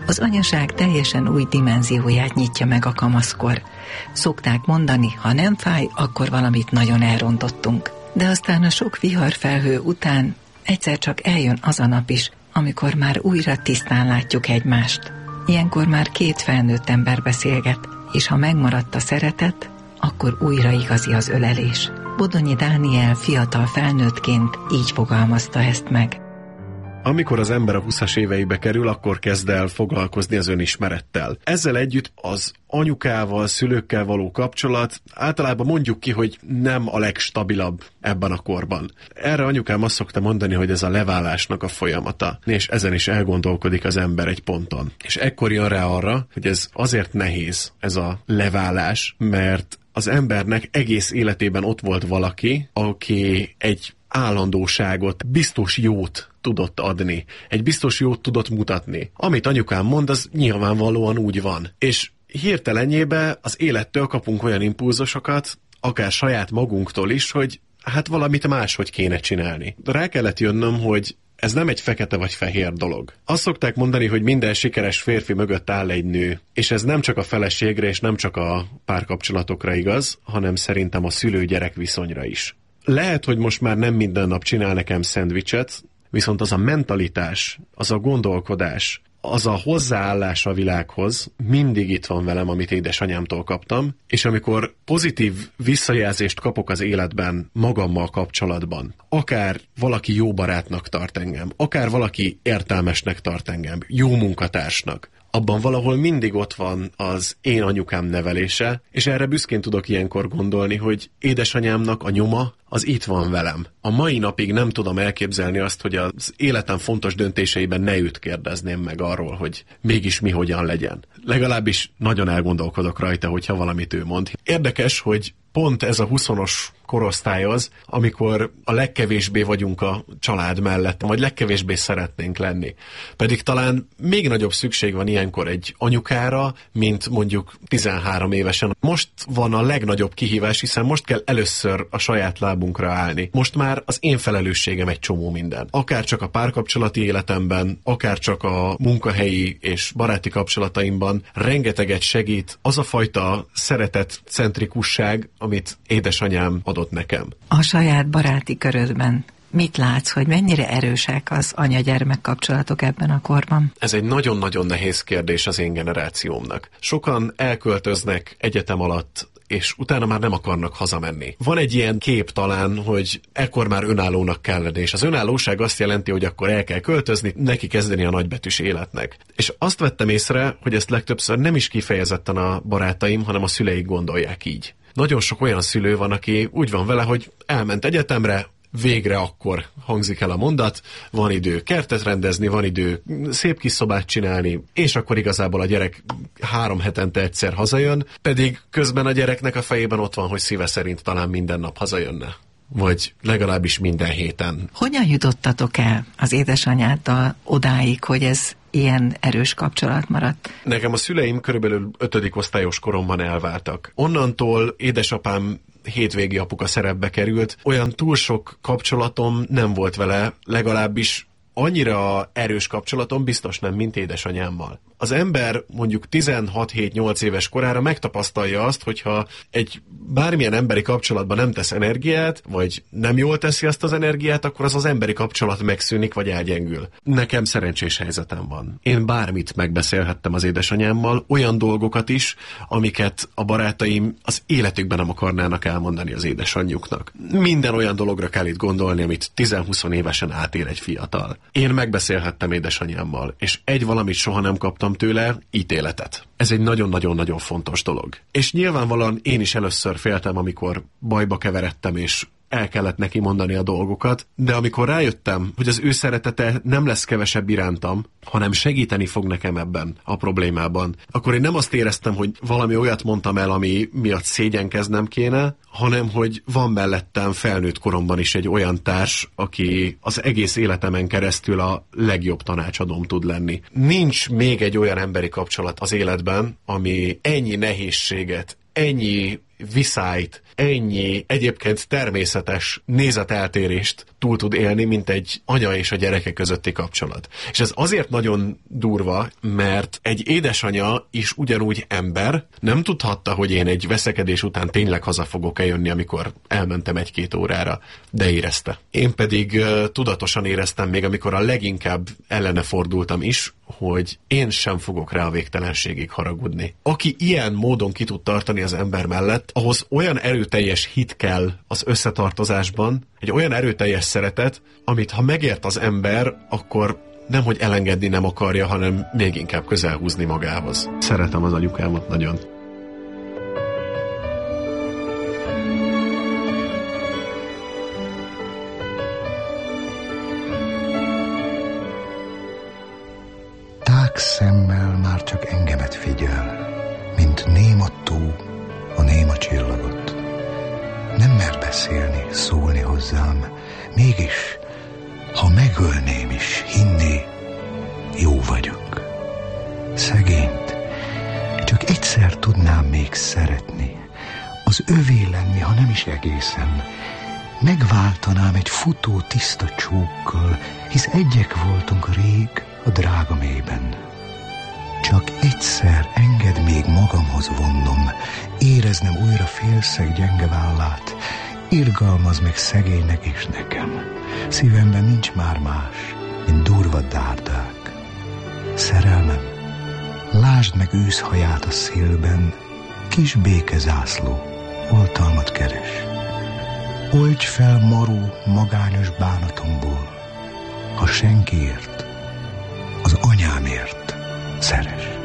Az anyaság teljesen új dimenzióját nyitja meg a kamaszkor. Szokták mondani, ha nem fáj, akkor valamit nagyon elrontottunk. De aztán a sok viharfelhő után egyszer csak eljön az a nap is, amikor már újra tisztán látjuk egymást. Ilyenkor már két felnőtt ember beszélget, és ha megmaradt a szeretet, akkor újra igazi az ölelés. Bodonyi Dániel fiatal felnőttként így fogalmazta ezt meg. Amikor az ember a 20-as éveibe kerül, akkor kezd el foglalkozni az önismerettel. Ezzel együtt az anyukával, szülőkkel való kapcsolat általában mondjuk ki, hogy nem a legstabilabb ebben a korban. Erre anyukám azt szokta mondani, hogy ez a leválásnak a folyamata, és ezen is elgondolkodik az ember egy ponton. És ekkor jön rá arra, hogy ez azért nehéz, ez a leválás, mert az embernek egész életében ott volt valaki, aki egy állandóságot, biztos jót tudott adni. Egy biztos jót tudott mutatni. Amit anyukám mond, az nyilvánvalóan úgy van. És hirtelenjébe az élettől kapunk olyan impulzusokat, akár saját magunktól is, hogy hát valamit máshogy kéne csinálni. Rá kellett jönnöm, hogy ez nem egy fekete vagy fehér dolog. Azt szokták mondani, hogy minden sikeres férfi mögött áll egy nő, és ez nem csak a feleségre és nem csak a párkapcsolatokra igaz, hanem szerintem a szülő-gyerek viszonyra is. Lehet, hogy most már nem minden nap csinál nekem szendvicset, viszont az a mentalitás, az a gondolkodás, az a hozzáállás a világhoz mindig itt van velem, amit édesanyámtól kaptam, és amikor pozitív visszajelzést kapok az életben magammal kapcsolatban, akár valaki jó barátnak tart engem, akár valaki értelmesnek tart engem, jó munkatársnak, abban valahol mindig ott van az én anyukám nevelése, és erre büszkén tudok ilyenkor gondolni, hogy édesanyámnak a nyoma az itt van velem. A mai napig nem tudom elképzelni azt, hogy az életem fontos döntéseiben ne őt kérdezném meg arról, hogy mégis mi hogyan legyen. Legalábbis nagyon elgondolkodok rajta, hogyha valamit ő mond. Érdekes, hogy pont ez a 20-os korosztály az, amikor a legkevésbé vagyunk a család mellett, vagy legkevésbé szeretnénk lenni. Pedig talán még nagyobb szükség van ilyenkor egy anyukára, mint mondjuk 13 évesen. Most van a legnagyobb kihívás, hiszen most kell először a saját lábunkra állni. Most már az én felelősségem egy csomó minden. Akár csak a párkapcsolati életemben, akár csak a munkahelyi és baráti kapcsolataimban rengeteget segít az a fajta szeretetcentrikusság, amit édesanyám adott nekem. A saját baráti körödben mit látsz, hogy mennyire erősek az anya-gyermek kapcsolatok ebben a korban? Ez egy nagyon-nagyon nehéz kérdés az én generációmnak. Sokan elköltöznek egyetem alatt, és utána már nem akarnak hazamenni. Van egy ilyen kép talán, hogy ekkor már önállónak kell lenni, és az önállóság azt jelenti, hogy akkor el kell költözni, neki kezdeni a nagybetűs életnek. És azt vettem észre, hogy ezt legtöbbször nem is kifejezetten a barátaim, hanem a szüleik gondolják így. Nagyon sok olyan szülő van, aki úgy van vele, hogy elment egyetemre, végre akkor hangzik el a mondat, van idő kertet rendezni, van idő szép kis szobát csinálni, és akkor igazából a gyerek 3 hetente egyszer hazajön, pedig közben a gyereknek a fejében ott van, hogy szíve szerint talán minden nap hazajönne. Vagy legalábbis minden héten. Hogyan jutottatok el az édesanyáddal odáig, hogy ez ilyen erős kapcsolat maradt? Nekem a szüleim körülbelül 5. osztályos koromban elváltak. Onnantól édesapám hétvégi apuka szerepbe került. Olyan túl sok kapcsolatom nem volt vele, legalábbis annyira erős kapcsolatom biztos nem, mint édesanyámmal. Az ember mondjuk 16-7-8 éves korára megtapasztalja azt, hogyha egy bármilyen emberi kapcsolatban nem tesz energiát, vagy nem jól teszi azt az energiát, akkor az emberi kapcsolat megszűnik, vagy elgyengül. Nekem szerencsés helyzetem van. Én bármit megbeszélhettem az édesanyámmal, olyan dolgokat is, amiket a barátaim az életükben nem akarnának elmondani az édesanyjuknak. Minden olyan dologra kell itt gondolni, amit 10-20 évesen átél egy fiatal. Én megbeszélhettem édesanyámmal, és egy valamit soha nem kaptam tőle, ítéletet. Ez egy nagyon-nagyon-nagyon fontos dolog. És nyilvánvalóan én is először féltem, amikor bajba keveredtem, és el kellett neki mondani a dolgokat, de amikor rájöttem, hogy az ő szeretete nem lesz kevesebb irántam, hanem segíteni fog nekem ebben a problémában, akkor én nem azt éreztem, hogy valami olyat mondtam el, ami miatt szégyenkeznem kéne, hanem hogy van mellettem felnőtt koromban is egy olyan társ, aki az egész életemen keresztül a legjobb tanácsadóm tud lenni. Nincs még egy olyan emberi kapcsolat az életben, ami ennyi nehézséget, ennyi viszályt, ennyi egyébként természetes nézeteltérést túl tud élni, mint egy anya és a gyereke közötti kapcsolat. És ez azért nagyon durva, mert egy édesanya is ugyanúgy ember, nem tudhatta, hogy én egy veszekedés után tényleg haza fogok eljönni, amikor elmentem 1-2 órára, de érezte. Én pedig tudatosan éreztem még, amikor a leginkább ellene fordultam is, hogy én sem fogok rá a végtelenségig haragudni. Aki ilyen módon ki tud tartani az ember mellett, ahhoz olyan erőteljes hit kell az összetartozásban, egy olyan erőteljes szeretet, amit ha megért az ember, akkor nemhogy elengedni nem akarja, hanem még inkább közel húzni magához. Szeretem az anyukámat nagyon. Szemmel már csak engemet figyel, mint néma tó a néma csillagot. Nem mer beszélni, szólni hozzám, mégis, ha megölném is, hinné, jó vagyok. Szegényt csak egyszer tudnám még szeretni, az övé lenni, ha nem is egészen. Megváltanám egy futó tiszta csókkal, hisz egyek voltunk rég a drága mélyben. Csak egyszer engedd még magamhoz vonnom, éreznem újra félszeg gyenge vállát, irgalmaz meg szegénynek és nekem. Szívemben nincs már más, mint durva dárdák. Szerelmem, lásd meg őszhaját a szélben, kis békezászló, oltalmat keres. Oldj fel maró, magányos bánatomból, ha senkiért, az anyámért szeres.